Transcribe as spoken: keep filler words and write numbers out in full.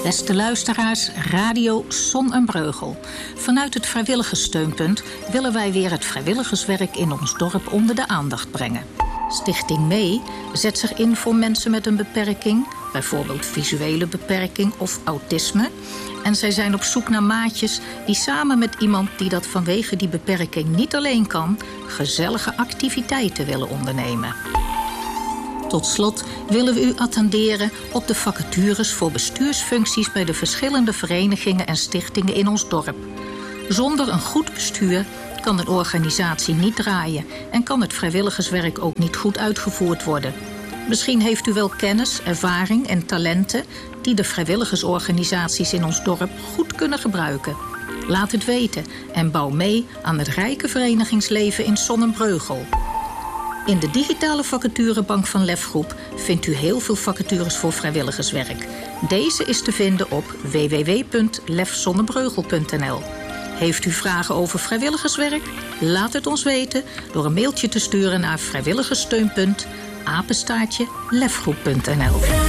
Beste luisteraars, Radio Zon en Breugel. Vanuit het vrijwilligerssteunpunt willen wij weer het vrijwilligerswerk in ons dorp onder de aandacht brengen. Stichting Mee zet zich in voor mensen met een beperking, bijvoorbeeld visuele beperking of autisme. En zij zijn op zoek naar maatjes die samen met iemand die dat vanwege die beperking niet alleen kan, gezellige activiteiten willen ondernemen. Tot slot willen we u attenderen op de vacatures voor bestuursfuncties bij de verschillende verenigingen en stichtingen in ons dorp. Zonder een goed bestuur kan een organisatie niet draaien en kan het vrijwilligerswerk ook niet goed uitgevoerd worden. Misschien heeft u wel kennis, ervaring en talenten die de vrijwilligersorganisaties in ons dorp goed kunnen gebruiken. Laat het weten en bouw mee aan het rijke verenigingsleven in Zon en Breugel. In de digitale vacaturebank van Lefgroep vindt u heel veel vacatures voor vrijwilligerswerk. Deze is te vinden op w w w punt lef zonnebreugel punt n l. Heeft u vragen over vrijwilligerswerk? Laat het ons weten door een mailtje te sturen naar vrijwilligerssteunpunt apenstaartje lefgroep punt n l.